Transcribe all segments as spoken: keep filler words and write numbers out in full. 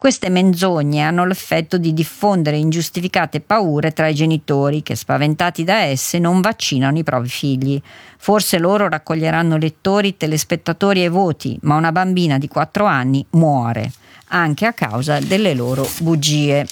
Queste menzogne hanno l'effetto di diffondere ingiustificate paure tra i genitori che, spaventati da esse, non vaccinano i propri figli. Forse loro raccoglieranno lettori, telespettatori e voti, ma una bambina di quattro anni muore, anche a causa delle loro bugie.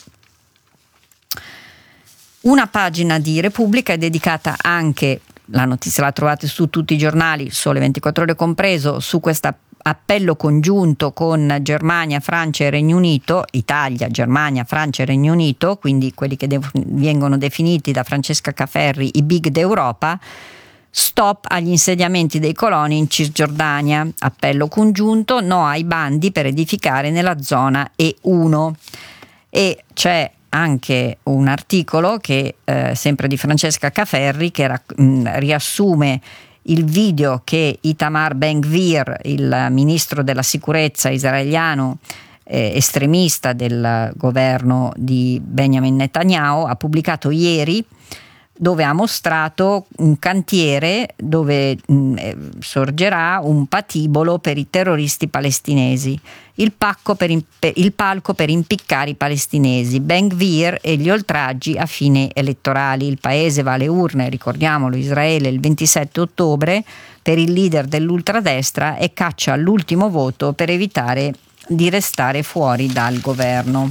Una pagina di Repubblica è dedicata anche, la notizia la trovate su tutti i giornali, Sole ventiquattro Ore compreso, su questa appello congiunto con Germania, Francia e Regno Unito, Italia, Germania, Francia e Regno Unito, quindi quelli che dev- vengono definiti da Francesca Caferri i big d'Europa. Stop agli insediamenti dei coloni in Cisgiordania, appello congiunto, no ai bandi per edificare nella zona E uno. E c'è anche un articolo che eh, sempre di Francesca Caferri che rac- mh, riassume il video che Itamar Ben-Gvir, il ministro della sicurezza israeliano eh, estremista del governo di Benjamin Netanyahu, ha pubblicato ieri, dove ha mostrato un cantiere dove mh, sorgerà un patibolo per i terroristi palestinesi, il, pacco per imp- il palco per impiccare i palestinesi, Ben-Gvir e gli oltraggi a fini elettorali. Il paese va alle urne, ricordiamolo, Israele il ventisette ottobre per il leader dell'ultradestra e caccia l'ultimo voto per evitare di restare fuori dal governo.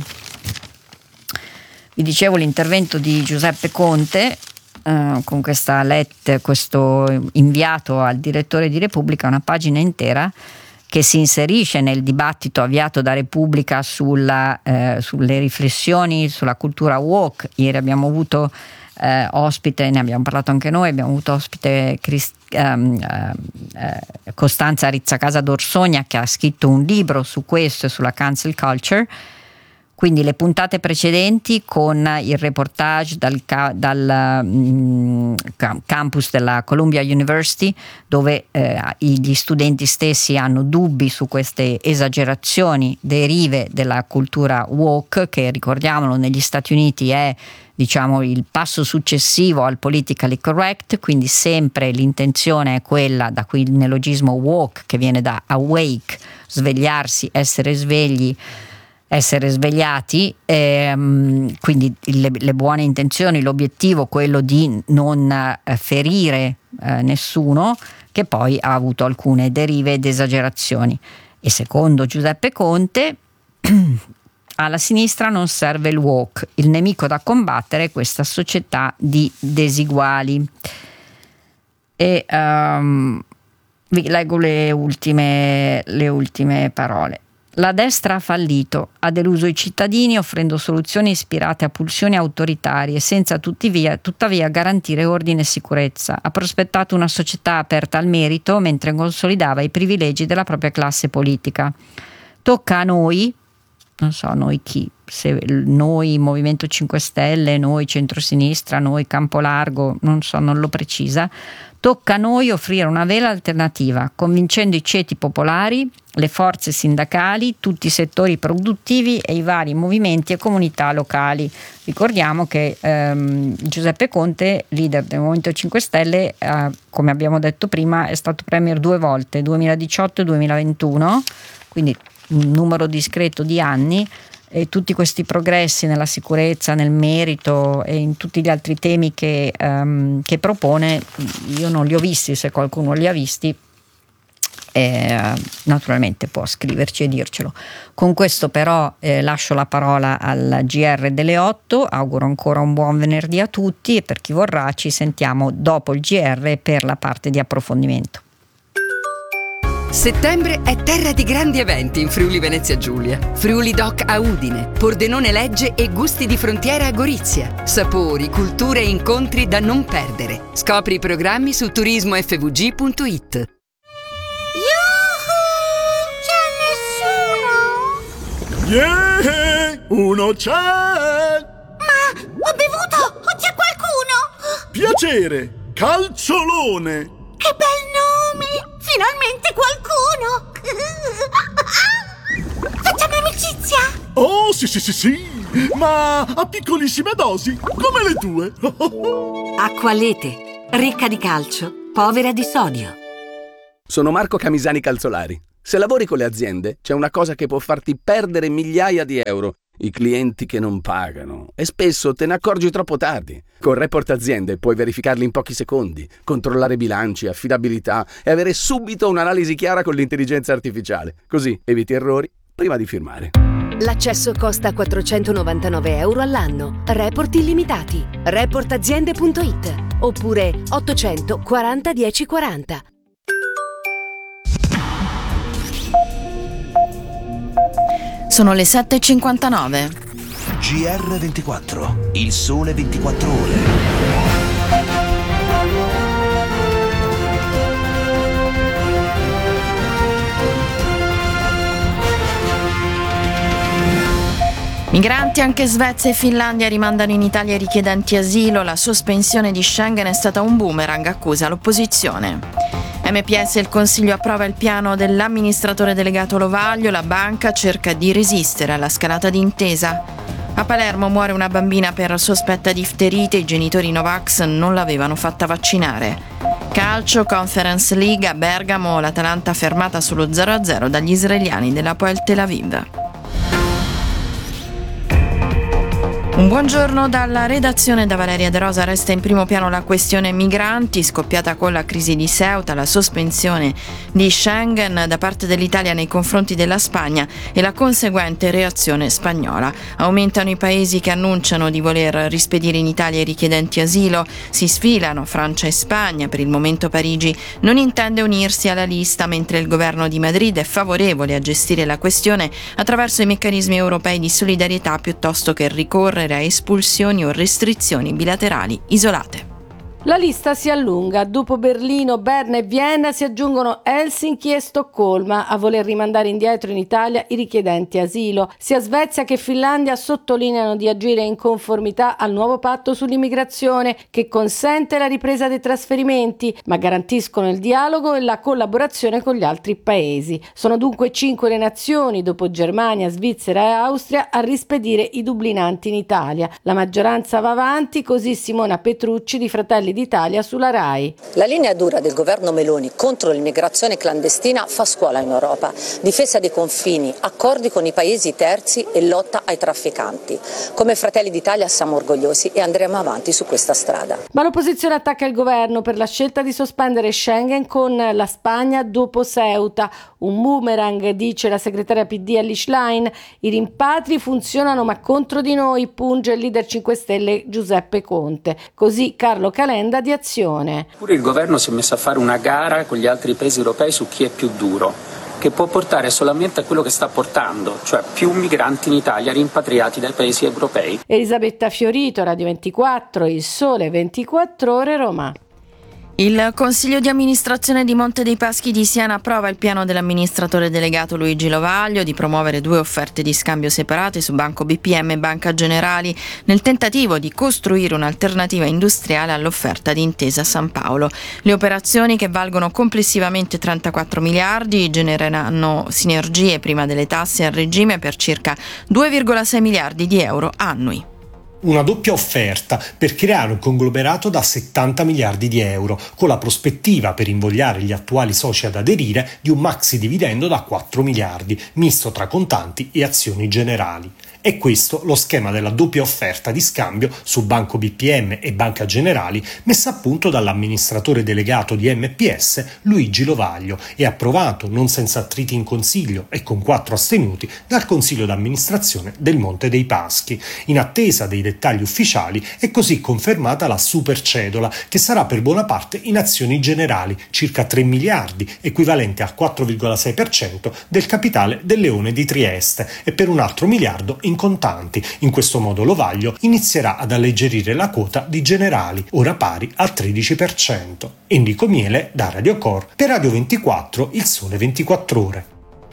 Vi dicevo l'intervento di Giuseppe Conte, Uh, con questa letta, questo inviato al direttore di Repubblica, una pagina intera che si inserisce nel dibattito avviato da Repubblica sulla, uh, sulle riflessioni sulla cultura woke. Ieri abbiamo avuto uh, ospite, ne abbiamo parlato anche noi, abbiamo avuto ospite Christ, um, uh, uh, Costanza Rizzacasa d'Orsogna, che ha scritto un libro su questo e sulla cancel culture. Quindi le puntate precedenti con il reportage dal, dal um, campus della Columbia University, dove eh, gli studenti stessi hanno dubbi su queste esagerazioni derive della cultura woke, che ricordiamolo negli Stati Uniti è, diciamo, il passo successivo al politically correct, quindi sempre l'intenzione è quella, da qui il neologismo woke che viene da awake, svegliarsi, essere svegli, essere svegliati, ehm, quindi le, le buone intenzioni, l'obiettivo quello di non eh, ferire eh, nessuno, che poi ha avuto alcune derive ed esagerazioni. E secondo Giuseppe Conte alla sinistra non serve il woke, il nemico da combattere è questa società di disuguali. E um, vi leggo le ultime, le ultime parole. La destra ha fallito, ha deluso i cittadini offrendo soluzioni ispirate a pulsioni autoritarie senza tuttavia, tuttavia garantire ordine e sicurezza. Ha prospettato una società aperta al merito mentre consolidava i privilegi della propria classe politica. Tocca a noi, non so noi chi, se noi Movimento cinque Stelle, noi centrosinistra, noi Campo Largo, non so, non lo precisa, tocca a noi offrire una vera alternativa, convincendo i ceti popolari, le forze sindacali, tutti i settori produttivi e i vari movimenti e comunità locali. Ricordiamo che ehm, Giuseppe Conte, leader del Movimento cinque Stelle, eh, come abbiamo detto prima, è stato premier due volte, duemiladiciotto e duemilaventuno, quindi un numero discreto di anni, e tutti questi progressi nella sicurezza, nel merito e in tutti gli altri temi che, um, che propone, io non li ho visti, se qualcuno li ha visti eh, naturalmente può scriverci e dircelo. Con questo però eh, lascio la parola al G R delle otto, auguro ancora un buon venerdì a tutti e per chi vorrà ci sentiamo dopo il G R per la parte di approfondimento. Settembre è terra di grandi eventi in Friuli Venezia Giulia. Friuli Doc a Udine, Pordenone Legge e Gusti di Frontiera a Gorizia. Sapori, culture e incontri da non perdere. Scopri i programmi su turismo f v g punto i t. Yuhu! C'è nessuno? Yeah! Uno c'è! Ma ho bevuto! O c'è qualcuno? Piacere! Calciolone! Che bel nome! Finalmente qualcuno! Facciamo amicizia! Oh, sì, sì, sì, sì! Ma a piccolissime dosi, come le tue! Acqualete, ricca di calcio, povera di sodio. Sono Marco Camisani Calzolari. Se lavori con le aziende, c'è una cosa che può farti perdere migliaia di euro: i clienti che non pagano. E spesso te ne accorgi troppo tardi. Con Report Aziende puoi verificarli in pochi secondi, controllare bilanci, affidabilità e avere subito un'analisi chiara con l'intelligenza artificiale. Così eviti errori prima di firmare. L'accesso costa quattrocentonovantanove euro all'anno. Report illimitati. report aziende punto it oppure ottocento quaranta dieci quaranta. Sono le sette e cinquantanove. G R ventiquattro, il sole ventiquattro ore. Migranti anche Svezia e Finlandia rimandano in Italia i richiedenti asilo. La sospensione di Schengen è stata un boomerang, accusa l'opposizione. M P S e il Consiglio approva il piano dell'amministratore delegato Lovaglio. La banca cerca di resistere alla scalata d'intesa. A Palermo muore una bambina per sospetta difterite. I genitori Novax non l'avevano fatta vaccinare. Calcio, Conference League, a Bergamo l'Atalanta fermata sullo zero a zero dagli israeliani dell'Hapoel Tel Aviv. Un buongiorno dalla redazione. Da Valeria De Rosa. Resta in primo piano la questione migranti, scoppiata con la crisi di Ceuta, la sospensione di Schengen da parte dell'Italia nei confronti della Spagna e la conseguente reazione spagnola. Aumentano i paesi che annunciano di voler rispedire in Italia i richiedenti asilo, si sfilano Francia e Spagna. Per il momento Parigi non intende unirsi alla lista, mentre il governo di Madrid è favorevole a gestire la questione attraverso i meccanismi europei di solidarietà piuttosto che ricorrere a espulsioni o restrizioni bilaterali isolate. La lista si allunga. Dopo Berlino, Berna e Vienna si aggiungono Helsinki e Stoccolma a voler rimandare indietro in Italia i richiedenti asilo. Sia Svezia che Finlandia sottolineano di agire in conformità al nuovo patto sull'immigrazione che consente la ripresa dei trasferimenti, ma garantiscono il dialogo e la collaborazione con gli altri paesi. Sono dunque cinque le nazioni, dopo Germania, Svizzera e Austria, a rispedire i dublinanti in Italia. La maggioranza va avanti, così Simona Petrucci di Fratelli d'Italia sulla RAI. La linea dura del governo Meloni contro l'immigrazione clandestina fa scuola in Europa. Difesa dei confini, accordi con i paesi terzi e lotta ai trafficanti. Come Fratelli d'Italia siamo orgogliosi e andremo avanti su questa strada. Ma l'opposizione attacca il governo per la scelta di sospendere Schengen con la Spagna dopo Ceuta. Un boomerang, dice la segretaria P D Elly Schlein. I rimpatri funzionano ma contro di noi, punge il leader cinque Stelle Giuseppe Conte. Così Carlo Calenda di Azione. Pure il governo si è messo a fare una gara con gli altri paesi europei su chi è più duro, che può portare solamente a quello che sta portando, cioè più migranti in Italia rimpatriati dai paesi europei. Elisabetta Fiorito, Radio ventiquattro, Il Sole ventiquattro Ore, Roma. Il Consiglio di amministrazione di Monte dei Paschi di Siena approva il piano dell'amministratore delegato Luigi Lovaglio di promuovere due offerte di scambio separate su Banco B P M e Banca Generali nel tentativo di costruire un'alternativa industriale all'offerta di Intesa San Paolo. Le operazioni, che valgono complessivamente trentaquattro miliardi, genereranno sinergie prima delle tasse a regime per circa due virgola sei miliardi di euro annui. Una doppia offerta per creare un conglomerato da settanta miliardi di euro, con la prospettiva, per invogliare gli attuali soci ad aderire, di un maxi dividendo da quattro miliardi, misto tra contanti e azioni generali. È questo lo schema della doppia offerta di scambio su Banco B P M e Banca Generali, messa a punto dall'amministratore delegato di M P S Luigi Lovaglio e approvato non senza attriti in Consiglio e con quattro astenuti dal Consiglio d'amministrazione del Monte dei Paschi. In attesa dei dettagli ufficiali è così confermata la supercedola, che sarà per buona parte in azioni generali, circa tre miliardi, equivalente al quattro virgola sei per cento del capitale del Leone di Trieste, e per un altro miliardo in contanti. In questo modo Lovaglio inizierà ad alleggerire la quota di Generali, ora pari al tredici per cento. Enrico Miele da Radio Cor per Radio ventiquattro, Il Sole ventiquattro Ore.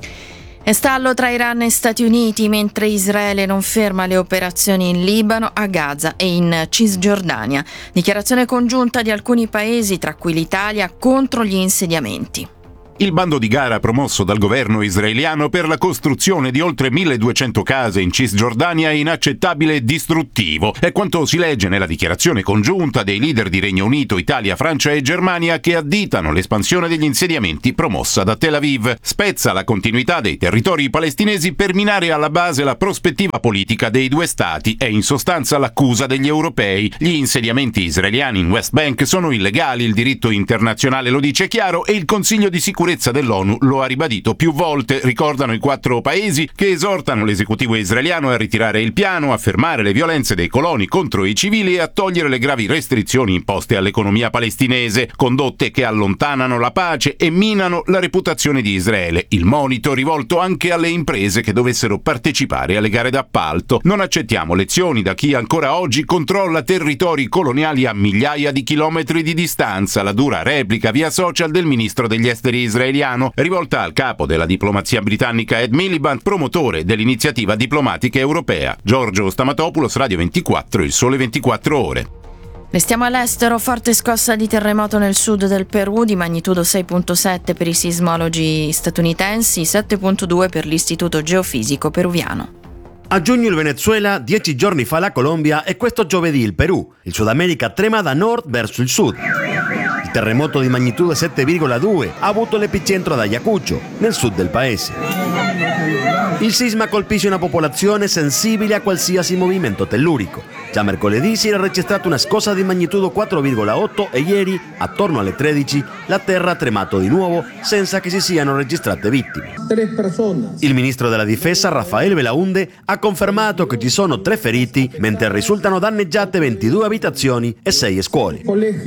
È stallo tra Iran e Stati Uniti mentre Israele non ferma le operazioni in Libano, a Gaza e in Cisgiordania. Dichiarazione congiunta di alcuni paesi, tra cui l'Italia, contro gli insediamenti. Il bando di gara promosso dal governo israeliano per la costruzione di oltre milleduecento case in Cisgiordania è inaccettabile e distruttivo. È quanto si legge nella dichiarazione congiunta dei leader di Regno Unito, Italia, Francia e Germania che additano l'espansione degli insediamenti promossa da Tel Aviv. Spezza la continuità dei territori palestinesi per minare alla base la prospettiva politica dei due stati. È in sostanza l'accusa degli europei. Gli insediamenti israeliani in West Bank sono illegali, il diritto internazionale lo dice chiaro e il Consiglio di sicurezza dell'ONU lo ha ribadito più volte, ricordano i quattro paesi che esortano l'esecutivo israeliano a ritirare il piano, a fermare le violenze dei coloni contro i civili e a togliere le gravi restrizioni imposte all'economia palestinese, condotte che allontanano la pace e minano la reputazione di Israele. Il monito rivolto anche alle imprese che dovessero partecipare alle gare d'appalto. Non accettiamo lezioni da chi ancora oggi controlla territori coloniali a migliaia di chilometri di distanza, la dura replica via social del ministro degli esteri israeliano, rivolta al capo della diplomazia britannica Ed Miliband, promotore dell'iniziativa diplomatica europea. Giorgio Stamatopoulos, Radio ventiquattro, Il Sole ventiquattro Ore. Restiamo all'estero, forte scossa di terremoto nel sud del Perù di magnitudo sei virgola sette per i sismologi statunitensi, sette virgola due per l'Istituto Geofisico Peruviano. A giugno il Venezuela, dieci giorni fa la Colombia e questo giovedì il Perù. Il Sud America trema da nord verso il sud. Il terremoto di magnitudo sette virgola due ha avuto l'epicentro ad Ayacucho, nel sud del paese. Il sisma colpisce una popolazione sensibile a qualsiasi movimento tellurico. Già mercoledì si era registrata una scossa di magnitudo quattro virgola otto e ieri, attorno alle tredici, la terra ha tremato di nuovo senza che si siano registrate vittime. Il ministro della difesa, Rafael Belaunde, ha confermato che ci sono tre feriti, mentre risultano danneggiate ventidue abitazioni e sei scuole.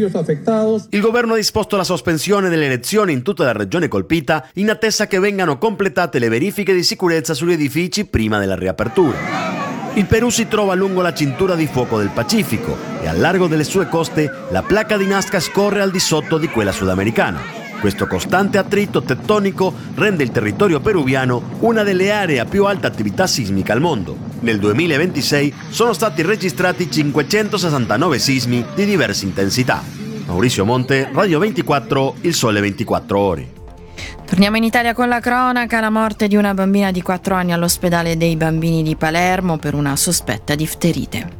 Il governo ha disposto la sospensione delle elezioni in tutta la regione colpita in attesa che vengano completate le verifiche di sicurezza sugli edifici prima della riapertura. Il Perù si trova lungo la cintura di fuoco del Pacifico e al largo delle sue coste la placca di Nazca scorre al di sotto di quella sudamericana. Questo costante attrito tettonico rende il territorio peruviano una delle aree a più alta attività sismica al mondo. Nel duemilaventisei sono stati registrati cinquecentosessantanove sismi di diversa intensità. Maurizio Monte, Radio ventiquattro, Il Sole ventiquattro Ore. Torniamo in Italia con la cronaca, la morte di una bambina di quattro anni all'ospedale dei bambini di Palermo per una sospetta difterite.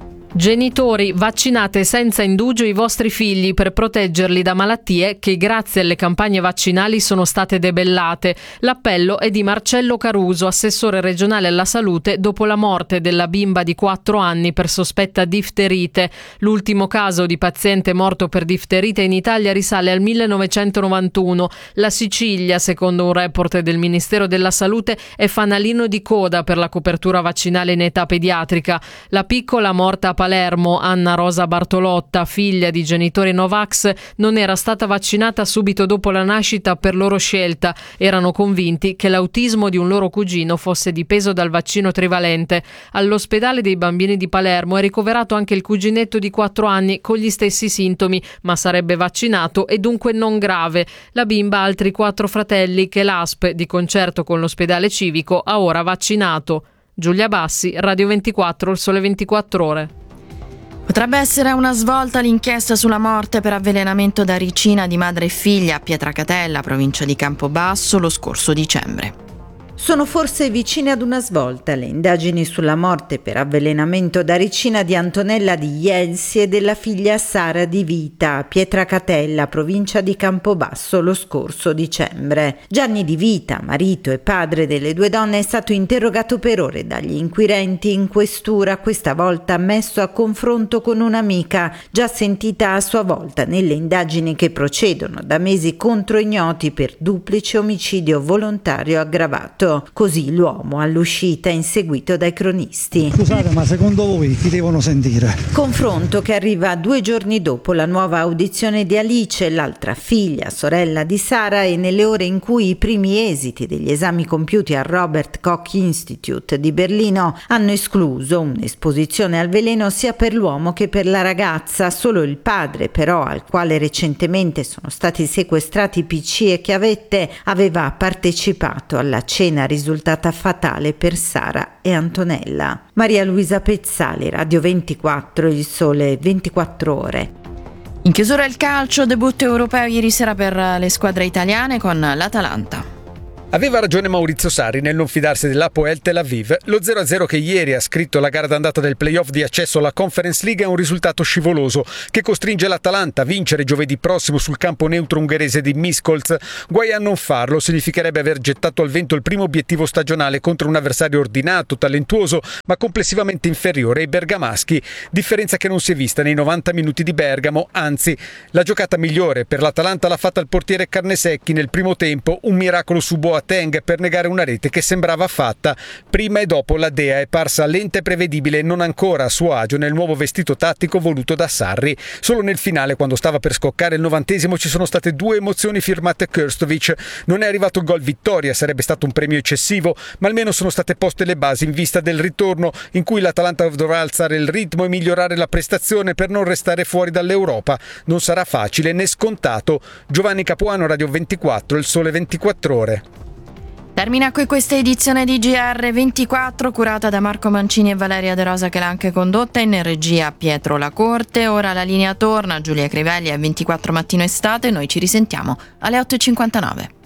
Genitori, vaccinate senza indugio i vostri figli per proteggerli da malattie che grazie alle campagne vaccinali sono state debellate. L'appello è di Marcello Caruso, assessore regionale alla salute, dopo la morte della bimba di quattro anni per sospetta difterite. L'ultimo caso di paziente morto per difterite in Italia risale al millenovecentonovantuno. La Sicilia, secondo un report del Ministero della Salute, è fanalino di coda per la copertura vaccinale in età pediatrica. La piccola morta a Palermo, Anna Rosa Bartolotta, figlia di genitori Novax, non era stata vaccinata subito dopo la nascita per loro scelta. Erano convinti che l'autismo di un loro cugino fosse dipeso dal vaccino trivalente. All'ospedale dei bambini di Palermo è ricoverato anche il cuginetto di quattro anni con gli stessi sintomi, ma sarebbe vaccinato e dunque non grave. La bimba ha altri quattro fratelli che l'A S P, di concerto con l'ospedale civico, ha ora vaccinato. Giulia Bassi, Radio ventiquattro, Il Sole ventiquattro Ore. Potrebbe essere una svolta l'inchiesta sulla morte per avvelenamento da ricina di madre e figlia a Pietracatella, provincia di Campobasso, lo scorso dicembre. Sono forse vicine ad una svolta le indagini sulla morte per avvelenamento da ricina di Antonella di Ielsi e della figlia Sara di Vita a Pietracatella, provincia di Campobasso, lo scorso dicembre. Gianni di Vita, marito e padre delle due donne, è stato interrogato per ore dagli inquirenti in questura, questa volta messo a confronto con un'amica, già sentita a sua volta nelle indagini che procedono da mesi contro ignoti per duplice omicidio volontario aggravato. Così l'uomo all'uscita inseguito dai cronisti. Scusate, ma secondo voi chi devono sentire? Confronto che arriva due giorni dopo la nuova audizione di Alice, l'altra figlia, sorella di Sara, e nelle ore in cui i primi esiti degli esami compiuti al Robert Koch Institute di Berlino hanno escluso un'esposizione al veleno sia per l'uomo che per la ragazza. Solo il padre, però, al quale recentemente sono stati sequestrati P C e chiavette, aveva partecipato alla cena risultata fatale per Sara e Antonella. Maria Luisa Pezzali, Radio ventiquattro, Il Sole ventiquattro Ore. In chiusura il calcio, debutto europeo ieri sera per le squadre italiane con l'Atalanta. Aveva ragione Maurizio Sarri nel non fidarsi dell'Hapoel Tel Aviv. Lo zero a zero che ieri ha scritto la gara d'andata del playoff di accesso alla Conference League è un risultato scivoloso che costringe l'Atalanta a vincere giovedì prossimo sul campo neutro ungherese di Miskolc. Guai a non farlo, significherebbe aver gettato al vento il primo obiettivo stagionale contro un avversario ordinato, talentuoso, ma complessivamente inferiore ai bergamaschi. Differenza che non si è vista nei novanta minuti di Bergamo, anzi, la giocata migliore per l'Atalanta l'ha fatta il portiere Carnesecchi nel primo tempo, un miracolo su Boateng per negare una rete che sembrava fatta. Prima e dopo la Dea è parsa lenta e prevedibile e non ancora a suo agio nel nuovo vestito tattico voluto da Sarri. Solo nel finale, quando stava per scoccare il novantesimo, ci sono state due emozioni firmate Krstovic. Non è arrivato il gol vittoria, sarebbe stato un premio eccessivo, ma almeno sono state poste le basi in vista del ritorno in cui l'Atalanta dovrà alzare il ritmo e migliorare la prestazione per non restare fuori dall'Europa. Non sarà facile né scontato. Giovanni Capuano, Radio ventiquattro, Il Sole ventiquattro Ore. Termina qui questa edizione di G R ventiquattro curata da Marco Mancini e Valeria De Rosa, che l'ha anche condotta, in regia Pietro Lacorte. Ora la linea torna, Giulia Crivelli, è ventiquattro Mattino Estate. Noi ci risentiamo alle otto e cinquantanove.